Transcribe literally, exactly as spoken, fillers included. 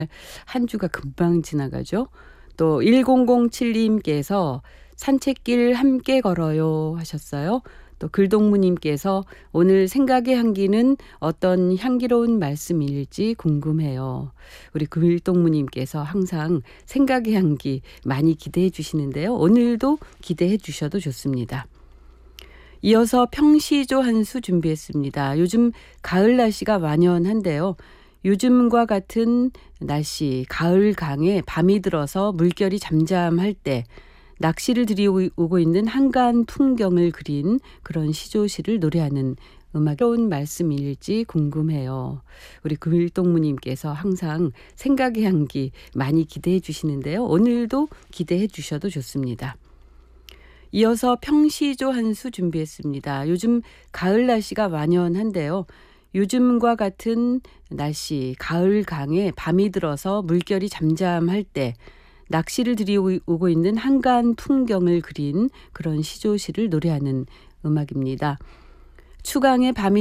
한 주가 금방 지나가죠. 또 일공공칠 님께서 "산책길 함께 걸어요." 하셨어요. 또 글동무 님께서 "오늘 생각의 향기는 어떤 향기로운 말씀일지 궁금해요." 우리 글동무 님께서 항상 생각의 향기 많이 기대해 주시는데요. 오늘도 기대해 주셔도 좋습니다. 이어서 평시조 한 수 준비했습니다. 요즘 가을 날씨가 완연한데요. 요즘과 같은 날씨, 가을 강에 밤이 들어서 물결이 잠잠할 때 낚시를 들이오고 있는 한간 풍경을 그린 그런 시조시를 노래하는 음악, 새로운 말씀일지 궁금해요. 우리 글동무 님께서 항상 생각의 향기 많이 기대해 주시는데요. 오늘도 기대해 주셔도 좋습니다. 이어서 평시조 한 수 준비했습니다. 요즘 가을 날씨가 완연한데요. 요즘과 같은 날씨, 가을 강에 밤이 들어서 물결이 잠잠할 때 낚시를 들이오고 있는 한간 풍경을 그린 그런 시조시를 노래하는 음악입니다. 추강의 밤이